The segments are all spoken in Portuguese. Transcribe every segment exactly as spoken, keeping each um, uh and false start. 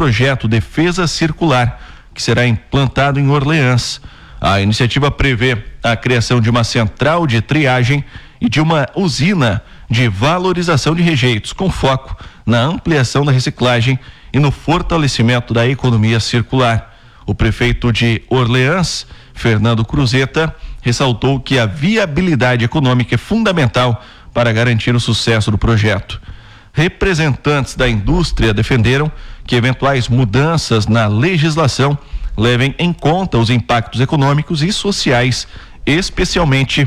projeto Defesa Circular, que será implantado em Orleans. A iniciativa prevê a criação de uma central de triagem e de uma usina de valorização de rejeitos, com foco na ampliação da reciclagem e no fortalecimento da economia circular. O prefeito de Orleans, Fernando Cruzeta, ressaltou que a viabilidade econômica é fundamental para garantir o sucesso do projeto. Representantes da indústria defenderam que eventuais mudanças na legislação levem em conta os impactos econômicos e sociais, especialmente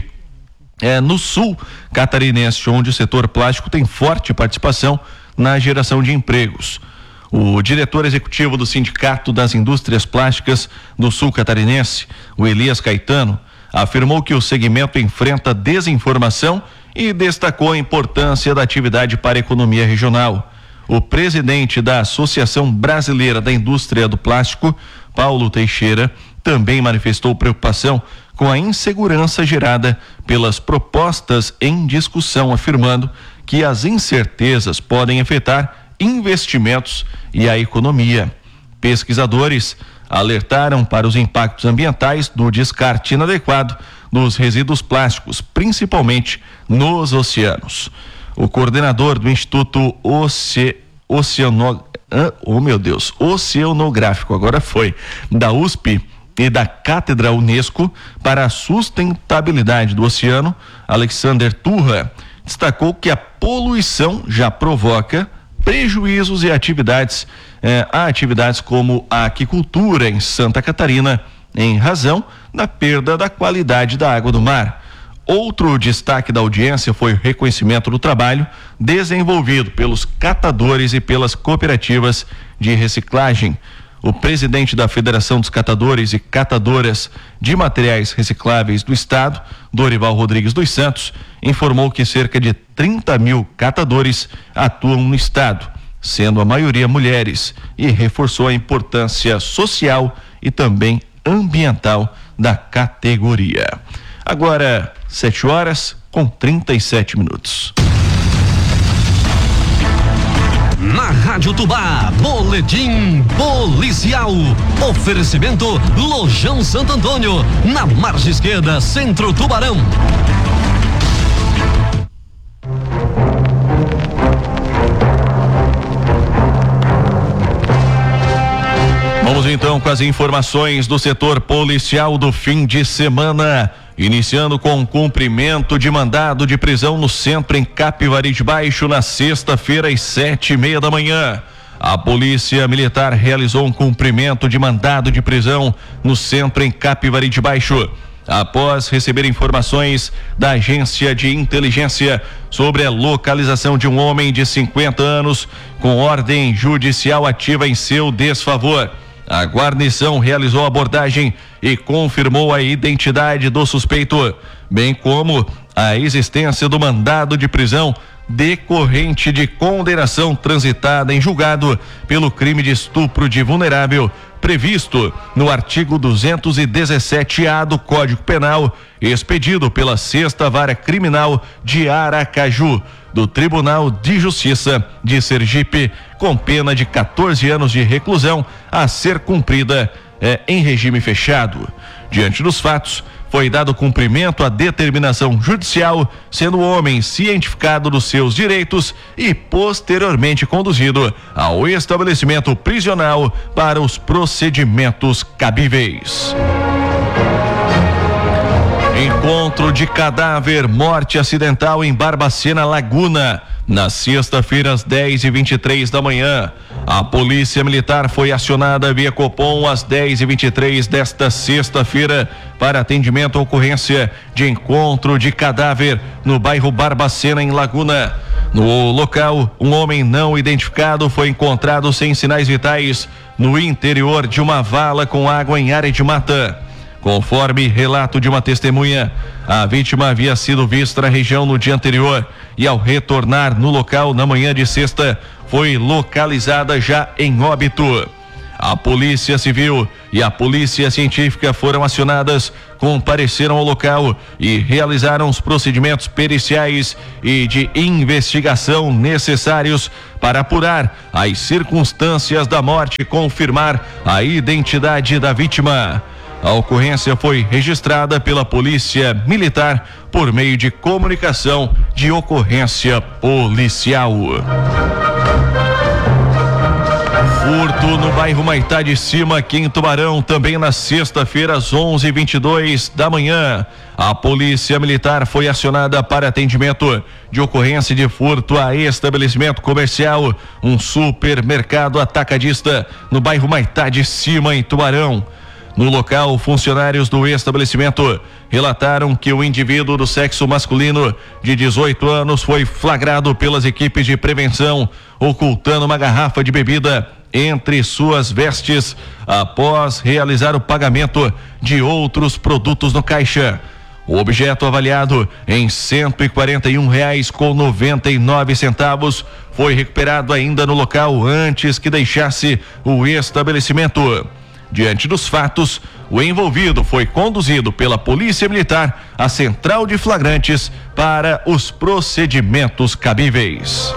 é, no sul catarinense, onde o setor plástico tem forte participação na geração de empregos. O diretor executivo do Sindicato das Indústrias Plásticas do Sul Catarinense, o Elias Caetano, afirmou que o segmento enfrenta desinformação e destacou a importância da atividade para a economia regional. O presidente da Associação Brasileira da Indústria do Plástico, Paulo Teixeira, também manifestou preocupação com a insegurança gerada pelas propostas em discussão, afirmando que as incertezas podem afetar investimentos e a economia. Pesquisadores alertaram para os impactos ambientais do descarte inadequado dos resíduos plásticos, principalmente nos oceanos. O coordenador do Instituto Oce... Oceano... Oh, meu Deus, Oceanográfico, agora foi, da U S P e da Cátedra Unesco para a Sustentabilidade do Oceano, Alexander Turra, destacou que a poluição já provoca prejuízos e atividades, eh, a atividades como a aquicultura em Santa Catarina, em razão da perda da qualidade da água do mar. Outro destaque da audiência foi o reconhecimento do trabalho desenvolvido pelos catadores e pelas cooperativas de reciclagem. O presidente da Federação dos Catadores e Catadoras de Materiais Recicláveis do Estado, Dorival Rodrigues dos Santos, informou que cerca de trinta mil catadores atuam no estado, sendo a maioria mulheres, e reforçou a importância social e também ambiental da categoria. Agora, sete horas com trinta e sete minutos. Na Rádio Tubá, boletim policial. Oferecimento Lojão Santo Antônio, na margem esquerda, Centro Tubarão. Vamos então com as informações do setor policial do fim de semana. Iniciando com cumprimento de mandado de prisão no centro em Capivari de Baixo na sexta-feira às sete e meia da manhã. A Polícia Militar realizou um cumprimento de mandado de prisão no centro em Capivari de Baixo, após receber informações da Agência de Inteligência sobre a localização de um homem de cinquenta anos com ordem judicial ativa em seu desfavor. A guarnição realizou a abordagem e confirmou a identidade do suspeito, bem como a existência do mandado de prisão decorrente de condenação transitada em julgado pelo crime de estupro de vulnerável, previsto no artigo duzentos e dezessete A do Código Penal, expedido pela Sexta Vara Criminal de Aracaju, do Tribunal de Justiça de Sergipe, com pena de quatorze anos de reclusão a ser cumprida eh, em regime fechado. Diante dos fatos, foi dado cumprimento à determinação judicial, sendo o homem cientificado dos seus direitos e posteriormente conduzido ao estabelecimento prisional para os procedimentos cabíveis. Encontro de cadáver, morte acidental em Barbacena, Laguna. Na sexta-feira, às dez e vinte e três da manhã, a Polícia Militar foi acionada via Copom às dez e vinte e três desta sexta-feira para atendimento à ocorrência de encontro de cadáver no bairro Barbacena, em Laguna. No local, um homem não identificado foi encontrado sem sinais vitais no interior de uma vala com água em área de mata. Conforme relato de uma testemunha, a vítima havia sido vista na região no dia anterior e, ao retornar no local na manhã de sexta, foi localizada já em óbito. A Polícia Civil e a Polícia Científica foram acionadas, compareceram ao local e realizaram os procedimentos periciais e de investigação necessários para apurar as circunstâncias da morte e confirmar a identidade da vítima. A ocorrência foi registrada pela Polícia Militar por meio de comunicação de ocorrência policial. Furto no bairro Maitá de Cima, aqui em Tubarão, também na sexta-feira, às onze e vinte e dois da manhã. A Polícia Militar foi acionada para atendimento de ocorrência de furto a estabelecimento comercial, um supermercado atacadista no bairro Maitá de Cima, em Tubarão. No local, funcionários do estabelecimento relataram que o indivíduo do sexo masculino de dezoito anos foi flagrado pelas equipes de prevenção ocultando uma garrafa de bebida entre suas vestes após realizar o pagamento de outros produtos no caixa. O objeto, avaliado em cento e quarenta e um reais com noventa e nove centavos, foi recuperado ainda no local antes que deixasse o estabelecimento. Diante dos fatos, o envolvido foi conduzido pela Polícia Militar à Central de Flagrantes para os procedimentos cabíveis.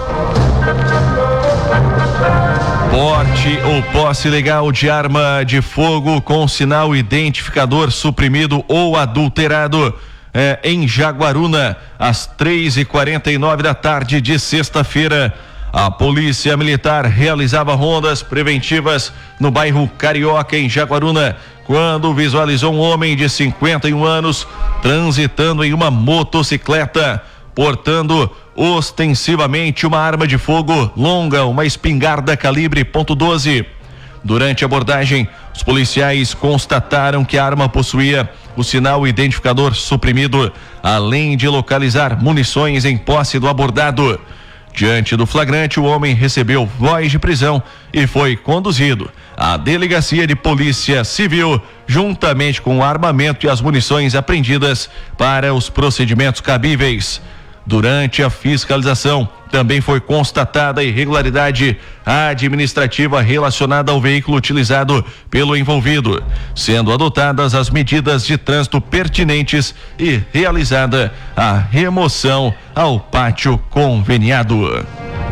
Porte ou posse ilegal de arma de fogo com sinal identificador suprimido ou adulterado é, em Jaguaruna, às três e quarenta e nove da tarde de sexta-feira. A Polícia Militar realizava rondas preventivas no bairro Carioca, em Jaguaruna, quando visualizou um homem de cinquenta e um anos transitando em uma motocicleta, portando ostensivamente uma arma de fogo longa, uma espingarda calibre ponto doze. Durante a abordagem, os policiais constataram que a arma possuía o sinal identificador suprimido, além de localizar munições em posse do abordado. Diante do flagrante, o homem recebeu voz de prisão e foi conduzido à Delegacia de Polícia Civil, juntamente com o armamento e as munições apreendidas para os procedimentos cabíveis. Durante a fiscalização, também foi constatada irregularidade administrativa relacionada ao veículo utilizado pelo envolvido, sendo adotadas as medidas de trânsito pertinentes e realizada a remoção ao pátio conveniado.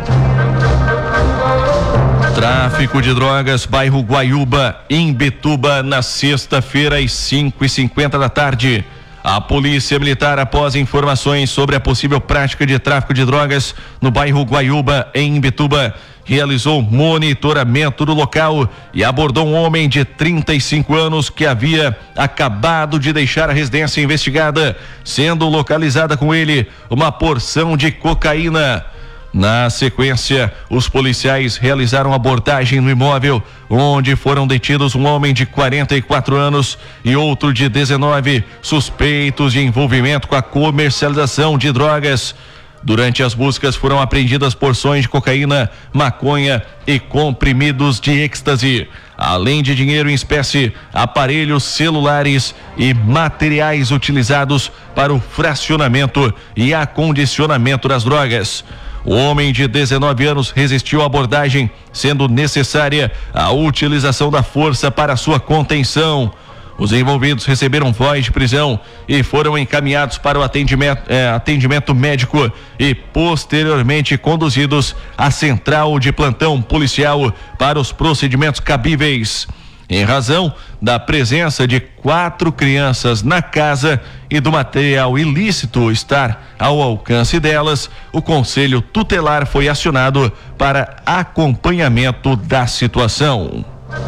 Tráfico de drogas, bairro Guaiúba, em Bituba, na sexta-feira, às cinco e cinquenta da tarde. A Polícia Militar, após informações sobre a possível prática de tráfico de drogas no bairro Guaiúba, em Imbituba, realizou monitoramento do local e abordou um homem de trinta e cinco anos que havia acabado de deixar a residência investigada, sendo localizada com ele uma porção de cocaína. Na sequência, os policiais realizaram abordagem no imóvel, onde foram detidos um homem de quarenta e quatro anos e outro de dezenove, suspeitos de envolvimento com a comercialização de drogas. Durante as buscas foram apreendidas porções de cocaína, maconha e comprimidos de êxtase, além de dinheiro em espécie, aparelhos celulares e materiais utilizados para o fracionamento e acondicionamento das drogas. O homem de dezenove anos resistiu à abordagem, sendo necessária a utilização da força para sua contenção. Os envolvidos receberam voz de prisão e foram encaminhados para o atendimento, eh, atendimento médico e posteriormente conduzidos à central de plantão policial para os procedimentos cabíveis. Em razão da presença de quatro crianças na casa e do material ilícito estar ao alcance delas, o Conselho Tutelar foi acionado para acompanhamento da situação.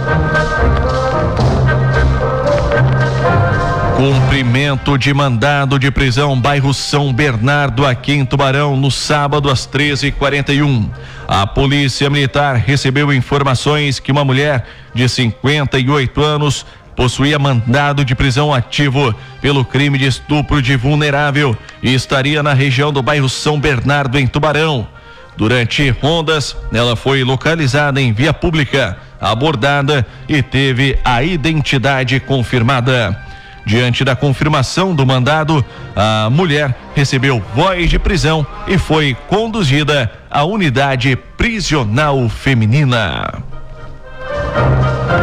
Cumprimento de mandado de prisão, bairro São Bernardo, aqui em Tubarão, no sábado às treze e quarenta e um. A Polícia Militar recebeu informações que uma mulher de cinquenta e oito anos possuía mandado de prisão ativo pelo crime de estupro de vulnerável e estaria na região do bairro São Bernardo, em Tubarão. Durante rondas, ela foi localizada em via pública, abordada e teve a identidade confirmada. Diante da confirmação do mandado, a mulher recebeu voz de prisão e foi conduzida à unidade prisional feminina.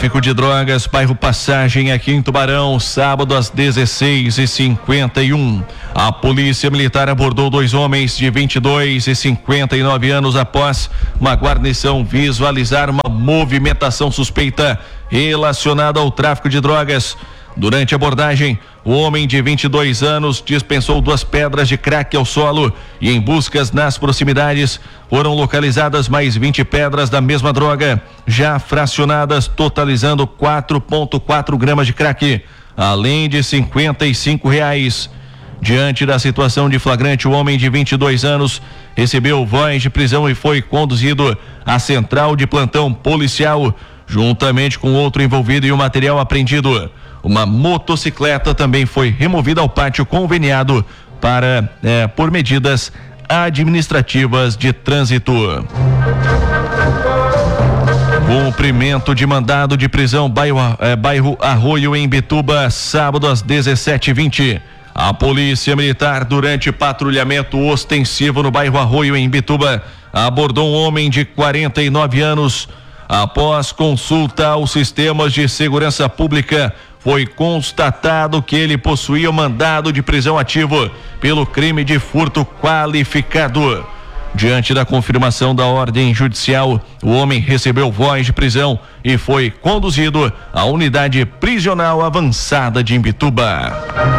Tráfico de drogas, bairro Passagem, aqui em Tubarão, sábado às dezesseis e cinquenta e um. A polícia militar abordou dois homens de vinte e dois e cinquenta e nove anos após uma guarnição visualizar uma movimentação suspeita relacionada ao tráfico de drogas. Durante a abordagem, o homem de vinte e dois anos dispensou duas pedras de crack ao solo e, em buscas nas proximidades, foram localizadas mais vinte pedras da mesma droga, já fracionadas, totalizando quatro vírgula quatro gramas de crack, além de cinquenta e cinco reais. Diante da situação de flagrante, o homem de vinte e dois anos recebeu voz de prisão e foi conduzido à central de plantão policial, juntamente com outro envolvido e o material apreendido. Uma motocicleta também foi removida ao pátio conveniado para eh, por medidas administrativas de trânsito. Cumprimento de mandado de prisão, bairro, eh, bairro Arroio, em Imbituba, sábado às dezessete e vinte. A polícia militar, durante patrulhamento ostensivo no bairro Arroio, em Imbituba, abordou um homem de quarenta e nove anos. Após consulta aos sistemas de segurança pública, foi constatado que ele possuía o mandado de prisão ativo pelo crime de furto qualificado. Diante da confirmação da ordem judicial, o homem recebeu voz de prisão e foi conduzido à unidade prisional avançada de Imbituba.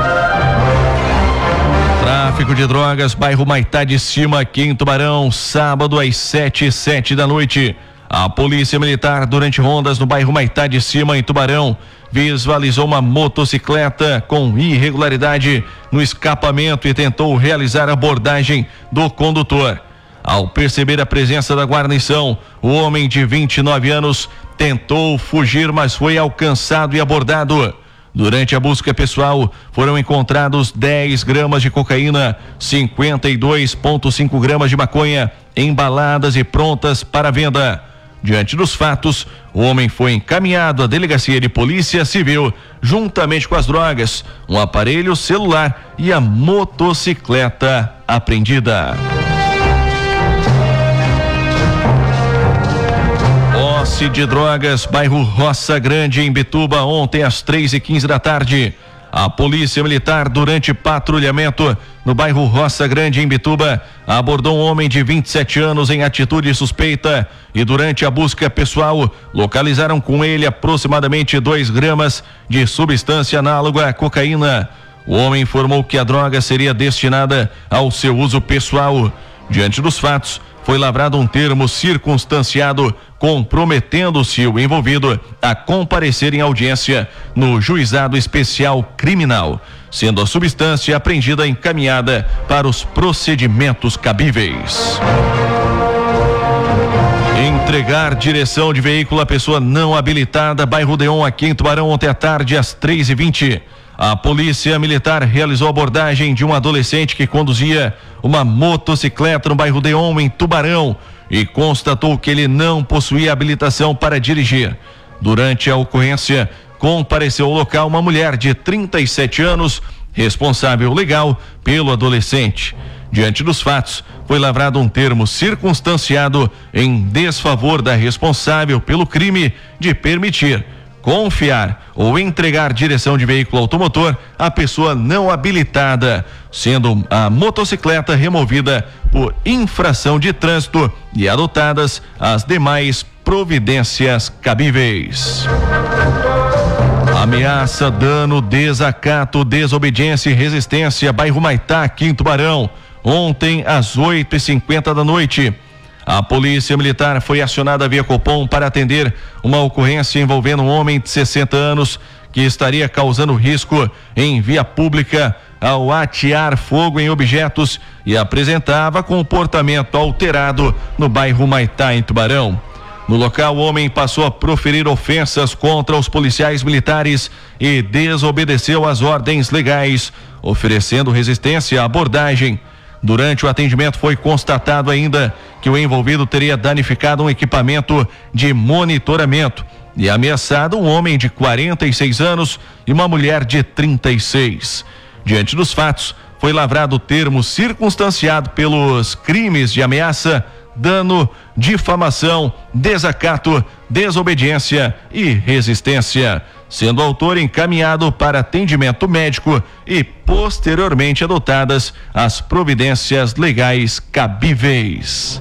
Tráfico de drogas, bairro Maitá de Cima, aqui em Tubarão, sábado às sete e sete da noite. A polícia militar, durante rondas no bairro Maitá de Cima, em Tubarão, visualizou uma motocicleta com irregularidade no escapamento e tentou realizar a abordagem do condutor. Ao perceber a presença da guarnição, o homem de vinte e nove anos tentou fugir, mas foi alcançado e abordado. Durante a busca pessoal, foram encontrados dez gramas de cocaína, cinquenta e dois vírgula cinco gramas de maconha, embaladas e prontas para venda. Diante dos fatos, o homem foi encaminhado à delegacia de polícia civil, juntamente com as drogas, um aparelho celular e a motocicleta apreendida. Posse de drogas, bairro Roça Grande, em Imbituba, ontem às três e quinze da tarde. A polícia militar, durante patrulhamento no bairro Roça Grande, em Imbituba, abordou um homem de vinte e sete anos em atitude suspeita e, durante a busca pessoal, localizaram com ele aproximadamente dois gramas de substância análoga à cocaína. O homem informou que a droga seria destinada ao seu uso pessoal. Diante dos fatos, foi lavrado um termo circunstanciado comprometendo-se o envolvido a comparecer em audiência no Juizado Especial Criminal, sendo a substância apreendida encaminhada para os procedimentos cabíveis. Entregar direção de veículo à pessoa não habilitada, bairro Deon, aqui em Tubarão, ontem à tarde às três e vinte. A polícia militar realizou a abordagem de um adolescente que conduzia uma motocicleta no bairro Deon, em Tubarão, e constatou que ele não possuía habilitação para dirigir. Durante a ocorrência, compareceu ao local uma mulher de trinta e sete anos, responsável legal pelo adolescente. Diante dos fatos, foi lavrado um termo circunstanciado em desfavor da responsável pelo crime de permitir, confiar ou entregar direção de veículo automotor à pessoa não habilitada, sendo a motocicleta removida por infração de trânsito e adotadas as demais providências cabíveis. Ameaça, dano, desacato, desobediência e resistência, bairro Maitá, aqui em Tubarão, ontem às oito e cinquenta da noite. A polícia militar foi acionada via Copom para atender uma ocorrência envolvendo um homem de sessenta anos que estaria causando risco em via pública ao atear fogo em objetos e apresentava comportamento alterado no bairro Maitá, em Tubarão. No local, o homem passou a proferir ofensas contra os policiais militares e desobedeceu às ordens legais, oferecendo resistência à abordagem. Durante o atendimento, foi constatado ainda que o envolvido teria danificado um equipamento de monitoramento e ameaçado um homem de quarenta e seis anos e uma mulher de trinta e seis. Diante dos fatos, foi lavrado o termo circunstanciado pelos crimes de ameaça, dano, difamação, desacato, desobediência e resistência, sendo o autor encaminhado para atendimento médico e posteriormente adotadas as providências legais cabíveis.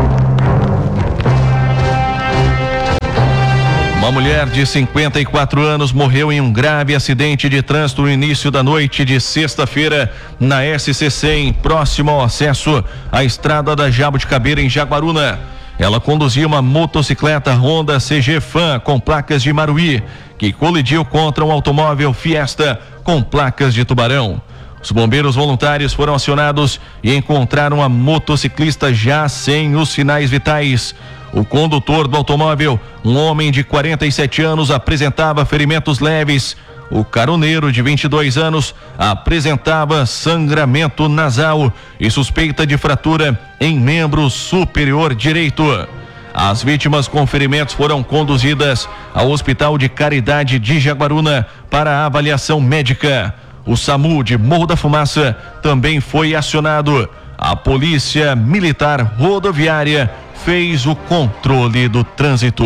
Uma mulher de cinquenta e quatro anos morreu em um grave acidente de trânsito no início da noite de sexta-feira na S C cem, próximo ao acesso à estrada da Jabuticabeira, em Jaguaruna. Ela conduzia uma motocicleta Honda C G Fan com placas de Maruí, que colidiu contra um automóvel Fiesta com placas de Tubarão. Os bombeiros voluntários foram acionados e encontraram a motociclista já sem os sinais vitais. O condutor do automóvel, um homem de quarenta e sete anos, apresentava ferimentos leves. O caroneiro, de vinte e dois anos, apresentava sangramento nasal e suspeita de fratura em membro superior direito. As vítimas com ferimentos foram conduzidas ao Hospital de Caridade de Jaguaruna para avaliação médica. O SAMU de Morro da Fumaça também foi acionado. A Polícia Militar Rodoviária fez o controle do trânsito.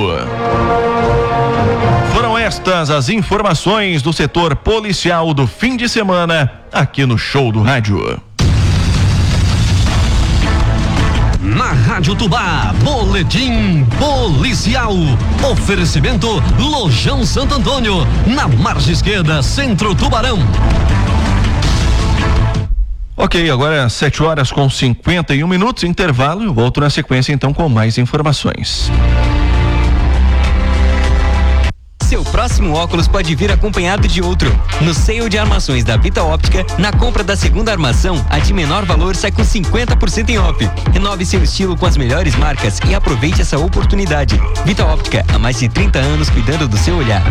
Foram estas as informações do setor policial do fim de semana, aqui no Show do Rádio. Na Rádio Tubá, Boletim Policial. Oferecimento Lojão Santo Antônio, na margem esquerda, Centro Tubarão. Ok, agora sete horas com cinquenta e um minutos, intervalo. Eu volto na sequência então com mais informações. Seu próximo óculos pode vir acompanhado de outro. No sale de armações da Vita Óptica, na compra da segunda armação, a de menor valor sai com cinquenta por cento em off. Renove seu estilo com as melhores marcas e aproveite essa oportunidade. Vita Óptica, há mais de trinta anos cuidando do seu olhar.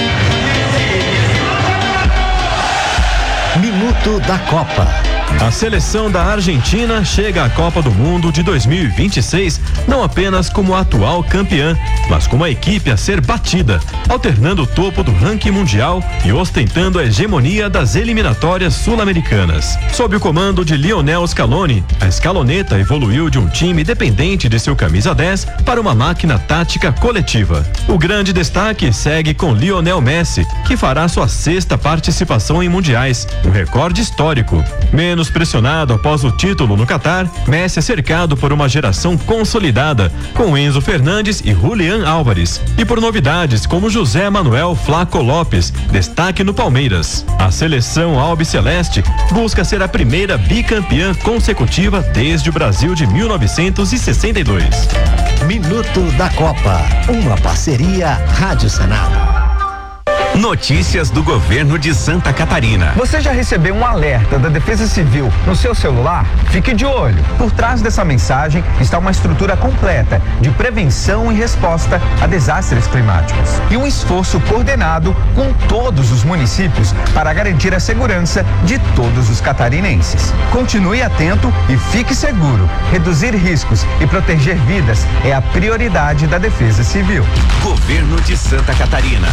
Minuto da Copa. A seleção da Argentina chega à Copa do Mundo de dois mil e vinte e seis não apenas como atual campeã, mas como a equipe a ser batida, alternando o topo do ranking mundial e ostentando a hegemonia das eliminatórias sul-americanas. Sob o comando de Lionel Scaloni, a escaloneta evoluiu de um time dependente de seu camisa dez para uma máquina tática coletiva. O grande destaque segue com Lionel Messi, que fará sua sexta participação em mundiais, um recorde histórico. Menos pressionado após o título no Catar, Messi é cercado por uma geração consolidada, com Enzo Fernandes e Julián Álvares, e por novidades como José Manuel Flaco Lopes, destaque no Palmeiras. A seleção albiceleste busca ser a primeira bicampeã consecutiva desde o Brasil de mil novecentos e sessenta e dois. Minuto da Copa, uma parceria Rádio Senado. Notícias do governo de Santa Catarina. Você já recebeu um alerta da Defesa Civil no seu celular? Fique de olho. Por trás dessa mensagem está uma estrutura completa de prevenção e resposta a desastres climáticos e um esforço coordenado com todos os municípios para garantir a segurança de todos os catarinenses. Continue atento e fique seguro. Reduzir riscos e proteger vidas é a prioridade da Defesa Civil. Governo de Santa Catarina.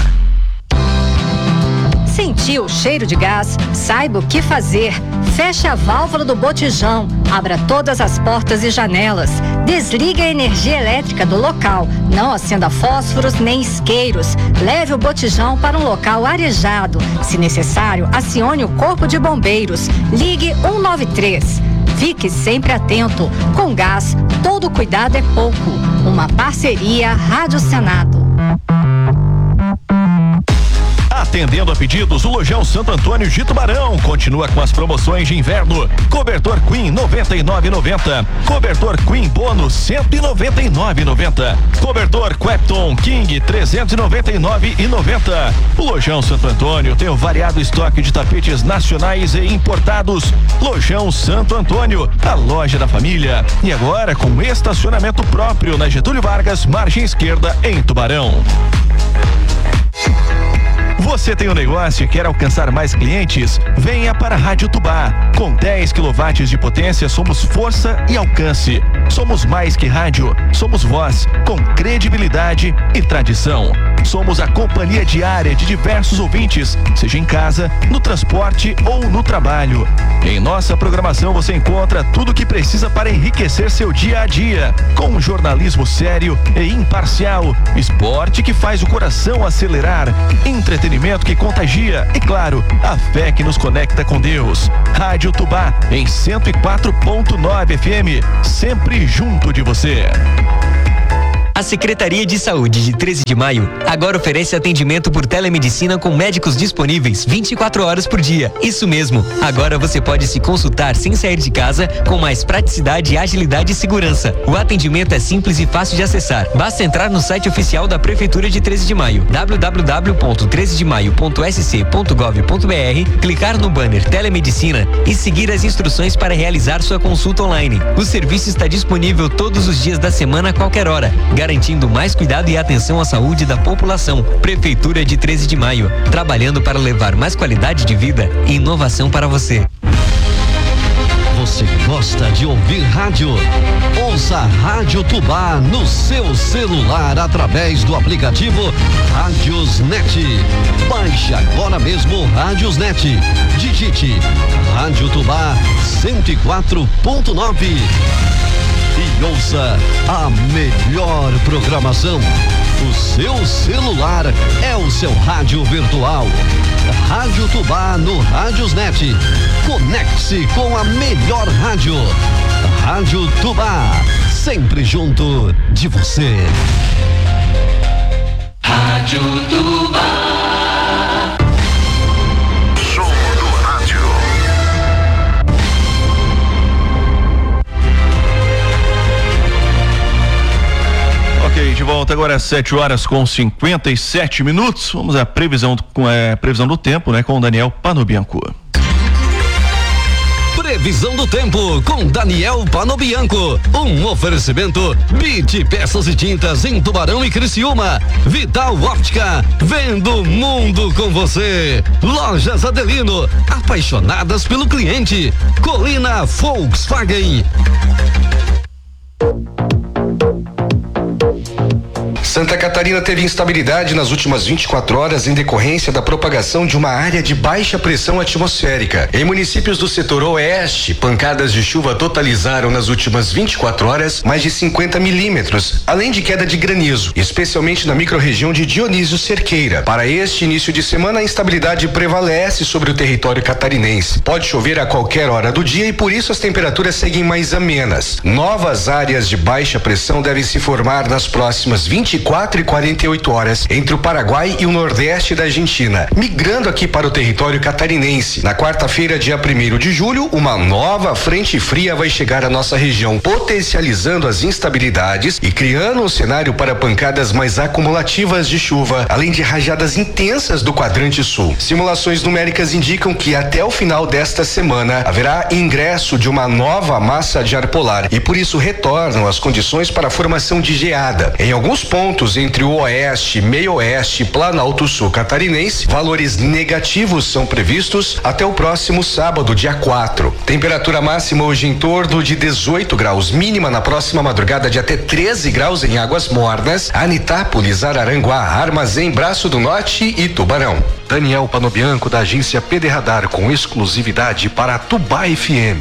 Sentiu o cheiro de gás? Saiba o que fazer. Feche a válvula do botijão, abra todas as portas e janelas, desligue a energia elétrica do local, não acenda fósforos nem isqueiros, leve o botijão para um local arejado. Se necessário, acione o corpo de bombeiros, ligue um nove três. Fique sempre atento. Com gás, todo cuidado é pouco. Uma parceria Rádio Senado. Atendendo a pedidos, o Lojão Santo Antônio de Tubarão continua com as promoções de inverno. Cobertor Queen noventa e nove reais e noventa centavos. Cobertor Queen Bônus cento e noventa e nove reais e noventa centavos. Cobertor Quepton King trezentos e noventa e nove reais e noventa centavos. O Lojão Santo Antônio tem um variado estoque de tapetes nacionais e importados. Lojão Santo Antônio, a loja da família. E agora com estacionamento próprio na Getúlio Vargas, margem esquerda, em Tubarão. Você tem um negócio e quer alcançar mais clientes? Venha para a Rádio Tubá. Com dez quilowatts de potência, somos força e alcance. Somos mais que rádio, somos voz, com credibilidade e tradição. Somos a companhia diária de diversos ouvintes, seja em casa, no transporte ou no trabalho. Em nossa programação você encontra tudo o que precisa para enriquecer seu dia a dia, com um jornalismo sério e imparcial, esporte que faz o coração acelerar, entretenimento que contagia e, claro, a fé que nos conecta com Deus. Rádio Tubá em cento e quatro ponto nove F M, sempre junto de você. A Secretaria de Saúde de treze de maio agora oferece atendimento por telemedicina com médicos disponíveis vinte e quatro horas por dia. Isso mesmo, agora você pode se consultar sem sair de casa com mais praticidade, agilidade e segurança. O atendimento é simples e fácil de acessar. Basta entrar no site oficial da Prefeitura de treze de maio, w w w ponto treze de maio ponto s c ponto gov ponto b r, clicar no banner Telemedicina e seguir as instruções para realizar sua consulta online. O serviço está disponível todos os dias da semana a qualquer hora, garantindo mais cuidado e atenção à saúde da população. Prefeitura de treze de maio, trabalhando para levar mais qualidade de vida e inovação para você. Você gosta de ouvir rádio? Ouça a Rádio Tubá no seu celular através do aplicativo Rádiosnet. Baixe agora mesmo o Rádiosnet. Digite Rádio Tubá cento e quatro ponto nove. E ouça a melhor programação. O seu celular é o seu rádio virtual. Rádio Tubá no Rádiosnet. Conecte-se com a melhor rádio. Rádio Tubá, sempre junto de você. Rádio Tubá. Ok, de volta agora às sete horas com cinquenta e sete minutos. Vamos à previsão, com é, previsão do tempo, né? Com o Daniel Panobianco. Previsão do tempo com Daniel Panobianco. Um oferecimento Bit Peças e Tintas em Tubarão e Criciúma. Vital Óptica, vendo o mundo com você. Lojas Adelino, apaixonadas pelo cliente. Colina Volkswagen. Santa Catarina teve instabilidade nas últimas vinte e quatro horas em decorrência da propagação de uma área de baixa pressão atmosférica. Em municípios do setor oeste, pancadas de chuva totalizaram nas últimas vinte e quatro horas mais de cinquenta milímetros, além de queda de granizo, especialmente na microrregião de Dionísio Cerqueira. Para este início de semana, a instabilidade prevalece sobre o território catarinense. Pode chover a qualquer hora do dia e por isso as temperaturas seguem mais amenas. Novas áreas de baixa pressão devem se formar nas próximas vinte e quatro e quarenta e oito horas entre o Paraguai e o Nordeste da Argentina, migrando aqui para o território catarinense. Na quarta-feira, dia primeiro de julho, uma nova frente fria vai chegar à nossa região, potencializando as instabilidades e criando um cenário para pancadas mais acumulativas de chuva, além de rajadas intensas do quadrante sul. Simulações numéricas indicam que até o final desta semana haverá ingresso de uma nova massa de ar polar e por isso retornam as condições para a formação de geada. Em alguns pontos entre o oeste, meio oeste e planalto sul catarinense, valores negativos são previstos até o próximo sábado, dia quatro. Temperatura máxima hoje em torno de dezoito graus, mínima na próxima madrugada de até treze graus em Águas Mornas, Anitápolis, Araranguá, Armazém, Braço do Norte e Tubarão. Daniel Panobianco, da agência P D Radar, com exclusividade para a Tubá F M.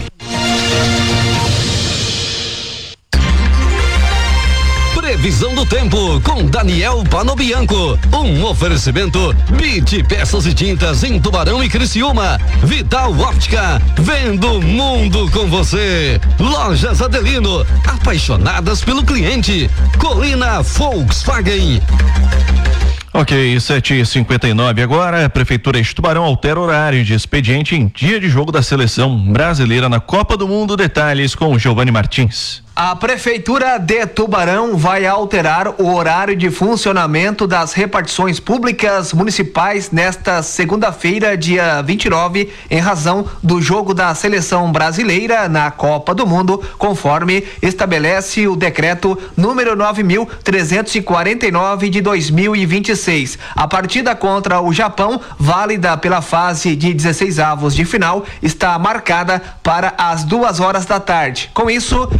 Previsão do tempo com Daniel Panobianco. Um oferecimento Bit Peças e Tintas em Tubarão e Criciúma. Vital Óptica, vendo o mundo com você. Lojas Adelino, apaixonadas pelo cliente. Colina Volkswagen. Ok, sete e cinquenta e nove agora. A Prefeitura de Tubarão altera horário de expediente em dia de jogo da seleção brasileira na Copa do Mundo. Detalhes com o Giovanni Martins. A Prefeitura de Tubarão vai alterar o horário de funcionamento das repartições públicas municipais nesta segunda-feira, dia vinte e nove, em razão do jogo da seleção brasileira na Copa do Mundo, conforme estabelece o decreto número nove mil trezentos e quarenta e nove de dois mil e vinte e seis. A partida contra o Japão, válida pela fase de dezesseis avos de final, está marcada para as duas horas da tarde. Com isso, o expediente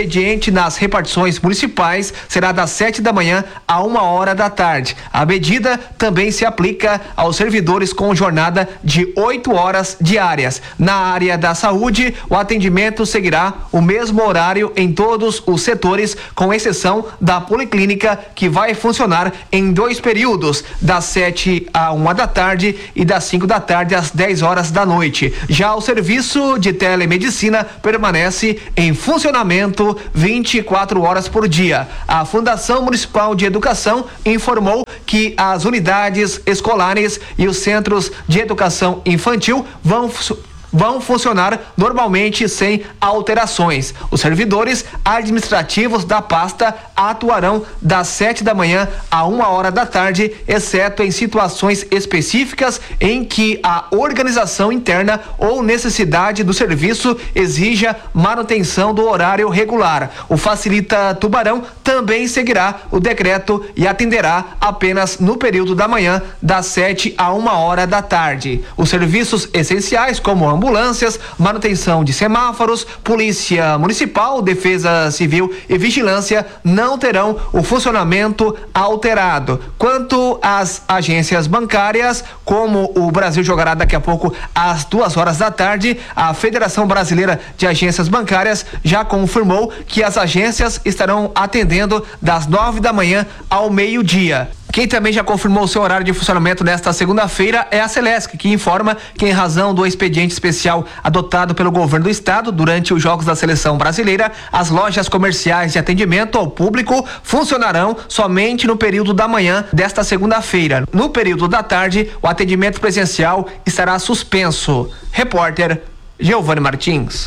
expediente nas repartições municipais será das sete da manhã a uma hora da tarde. A medida também se aplica aos servidores com jornada de oito horas diárias. Na área da saúde, o atendimento seguirá o mesmo horário em todos os setores, com exceção da policlínica, que vai funcionar em dois períodos, das sete a uma da tarde e das cinco da tarde às dez horas da noite. Já o serviço de telemedicina permanece em funcionamento vinte e quatro horas por dia. A Fundação Municipal de Educação informou que as unidades escolares e os centros de educação infantil vão vão funcionar normalmente sem alterações. Os servidores administrativos da pasta atuarão das sete da manhã a uma hora da tarde, exceto em situações específicas em que a organização interna ou necessidade do serviço exija manutenção do horário regular. O Facilita Tubarão também seguirá o decreto e atenderá apenas no período da manhã, das sete a uma hora da tarde. Os serviços essenciais, como ambulâncias, manutenção de semáforos, polícia municipal, defesa civil e vigilância, não terão o funcionamento alterado. Quanto às agências bancárias, como o Brasil jogará daqui a pouco às duas horas da tarde, a Federação Brasileira de Agências Bancárias já confirmou que as agências estarão atendendo das nove da manhã ao meio-dia. Quem também já confirmou seu horário de funcionamento nesta segunda-feira é a Celesc, que informa que, em razão do expediente especial adotado pelo governo do estado durante os Jogos da Seleção Brasileira, as lojas comerciais de atendimento ao público funcionarão somente no período da manhã desta segunda-feira. No período da tarde, o atendimento presencial estará suspenso. Repórter Giovanni Martins.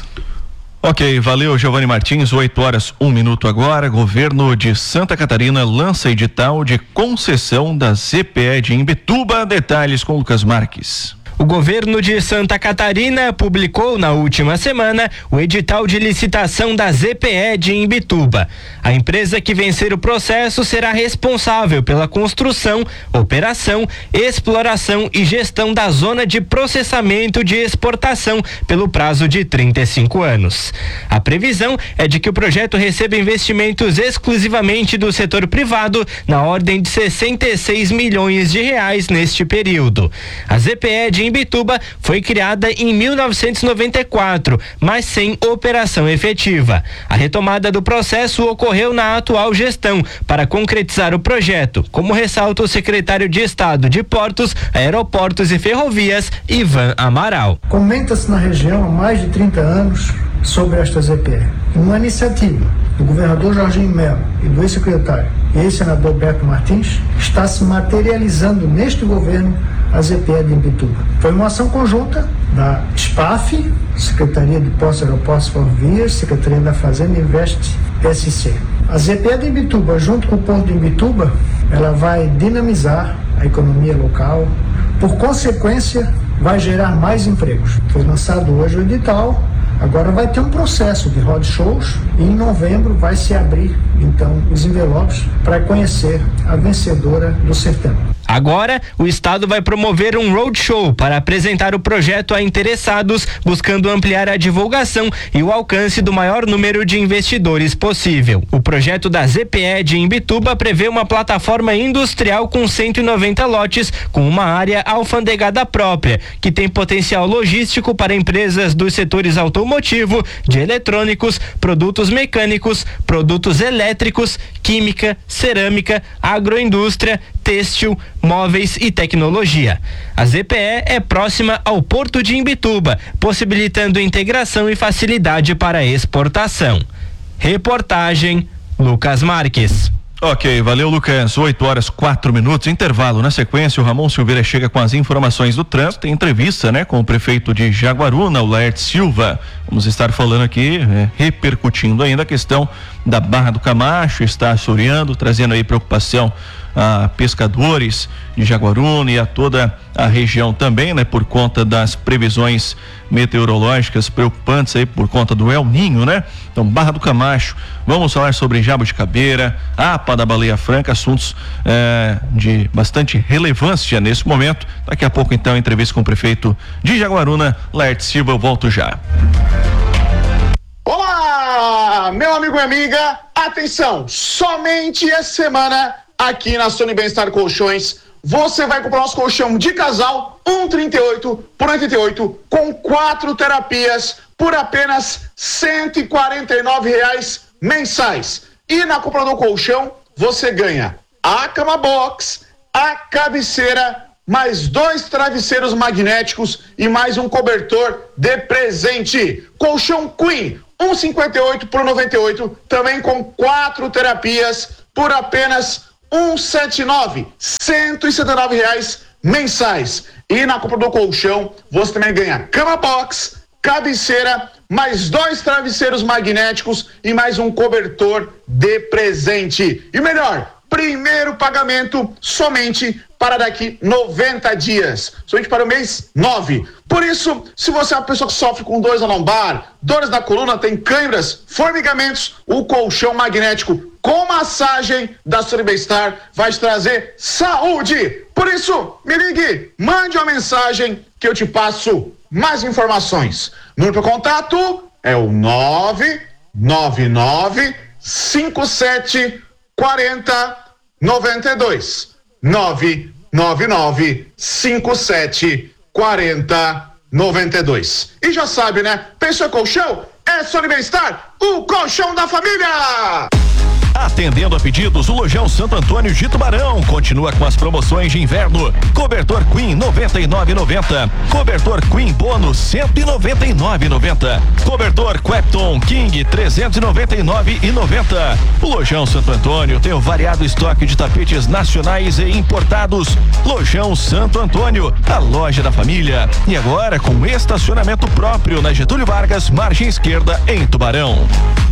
Ok, valeu, Giovanni Martins. oito horas, um minuto agora. Governo de Santa Catarina lança edital de concessão da Z P E de Imbituba. Detalhes com Lucas Marques. O governo de Santa Catarina publicou na última semana o edital de licitação da Z P E de Imbituba. A empresa que vencer o processo será responsável pela construção, operação, exploração e gestão da zona de processamento de exportação pelo prazo de trinta e cinco anos. A previsão é de que o projeto receba investimentos exclusivamente do setor privado na ordem de sessenta e seis milhões de reais neste período. A Z P E de Imbituba foi criada em mil novecentos e noventa e quatro, mas sem operação efetiva. A retomada do processo ocorreu na atual gestão para concretizar o projeto, como ressalta o secretário de Estado de Portos, Aeroportos e Ferrovias, Ivan Amaral. Comenta-se na região há mais de trinta anos sobre esta Z P E. Uma iniciativa do governador Jorginho Melo e do ex-secretário e ex-senador Beto Martins está se materializando neste governo a Z P E de Imbituba. Foi uma ação conjunta da S P A F, Secretaria de Portos, Aeroportos e Ferrovias, Secretaria da Fazenda e Invest S C. A Z P E de Imbituba, junto com o Porto de Imbituba, ela vai dinamizar a economia local, por consequência, vai gerar mais empregos. Foi lançado hoje o edital. Agora vai ter um processo de roadshows e em novembro vai se abrir, então, os envelopes para conhecer a vencedora do certame. Agora, o Estado vai promover um roadshow para apresentar o projeto a interessados, buscando ampliar a divulgação e o alcance do maior número de investidores possível. O projeto da Z P E de Imbituba prevê uma plataforma industrial com cento e noventa lotes, com uma área alfandegada própria, que tem potencial logístico para empresas dos setores automotivo, de eletrônicos, produtos mecânicos, produtos elétricos, química, cerâmica, agroindústria, têxtil, móveis e tecnologia. A Z P E é próxima ao Porto de Imbituba, possibilitando integração e facilidade para a exportação. Reportagem Lucas Marques. Ok, valeu, Lucas. oito horas, quatro minutos, intervalo. Na sequência, o Ramon Silveira chega com as informações do trânsito. Tem entrevista, né, com o prefeito de Jaguaruna, o Laerte Silva. Vamos estar falando aqui, é, repercutindo ainda a questão da Barra do Camacho, está assoreando, trazendo aí preocupação a pescadores de Jaguaruna e a toda a região também, né, por conta das previsões meteorológicas preocupantes aí por conta do El Ninho, né? Então, Barra do Camacho, vamos falar sobre Jabuticabeira, A P A da Baleia Franca, assuntos eh, de bastante relevância nesse momento. Daqui a pouco, então, entrevista com o prefeito de Jaguaruna, Laerte Silva. Eu volto já. Olá! Ah, meu amigo e amiga, atenção, somente essa semana aqui na Sony Bem-Estar Colchões, você vai comprar nosso colchão de casal cento e trinta e oito por oitenta e oito com quatro terapias por apenas cento e quarenta e nove reais mensais. E na compra do colchão você ganha a cama box, a cabeceira, mais dois travesseiros magnéticos e mais um cobertor de presente. Colchão Queen cento e cinquenta e oito por noventa e oito, também com quatro terapias por apenas cento e setenta e nove, cento e setenta e nove reais mensais. E na compra do colchão você também ganha cama box, cabeceira, mais dois travesseiros magnéticos e mais um cobertor de presente. E melhor, primeiro pagamento somente para daqui noventa dias, somente para o mês nove. Por isso, se você é uma pessoa que sofre com dores na lombar, dores na coluna, tem câimbras, formigamentos, o colchão magnético com massagem da Sony Bem-Estar vai te trazer saúde. Por isso, me ligue, mande uma mensagem que eu te passo mais informações. Número para contato é o nove nove nove cinco sete quatro zero nove dois. nove nove nove cinco sete quatro zero nove dois. E já sabe, né? Pensou em colchão? É Sony Bem-Estar, o colchão da família! Atendendo a pedidos, o Lojão Santo Antônio de Tubarão continua com as promoções de inverno. Cobertor Queen noventa e nove reais e noventa centavos. Cobertor Queen Bônus cento e noventa e nove reais e noventa centavos. Cobertor Quepton King trezentos e noventa e nove reais e noventa centavos. O Lojão Santo Antônio tem um variado estoque de tapetes nacionais e importados. Lojão Santo Antônio, a loja da família. E agora com estacionamento próprio na Getúlio Vargas, margem esquerda, em Tubarão.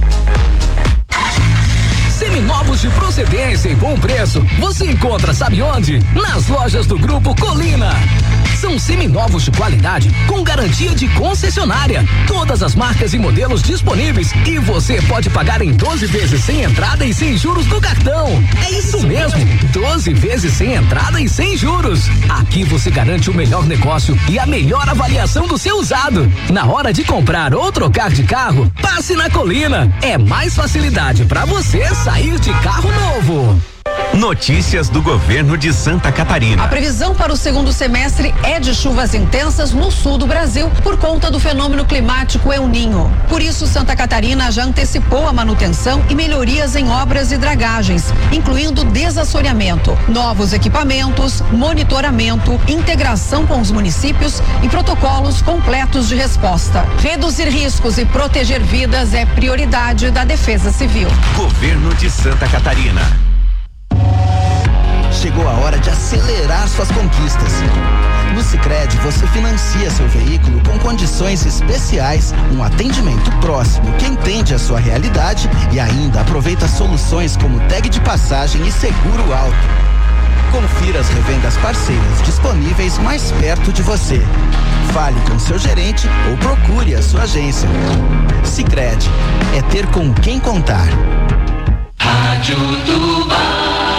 Seminovos de procedência e bom preço, você encontra, sabe onde? Nas lojas do Grupo Colina. São seminovos de qualidade com garantia de concessionária. Todas as marcas e modelos disponíveis e você pode pagar em doze vezes sem entrada e sem juros no cartão. É isso mesmo, doze vezes sem entrada e sem juros. Aqui você garante o melhor negócio e a melhor avaliação do seu usado. Na hora de comprar ou trocar de carro, passe na Colina. É mais facilidade para você sair de carro novo. Notícias do governo de Santa Catarina. A previsão para o segundo semestre é de chuvas intensas no sul do Brasil por conta do fenômeno climático El Niño. Por isso, Santa Catarina já antecipou a manutenção e melhorias em obras e dragagens, incluindo desassoreamento, novos equipamentos, monitoramento, integração com os municípios e protocolos completos de resposta. Reduzir riscos e proteger vidas é prioridade da Defesa Civil. Governo de Santa Catarina. Chegou a hora de acelerar suas conquistas. No Sicredi você financia seu veículo com condições especiais, um atendimento próximo que entende a sua realidade e ainda aproveita soluções como tag de passagem e seguro alto. Confira as revendas parceiras disponíveis mais perto de você. Fale com seu gerente ou procure a sua agência. Sicredi, é ter com quem contar. Rádio Tubarão.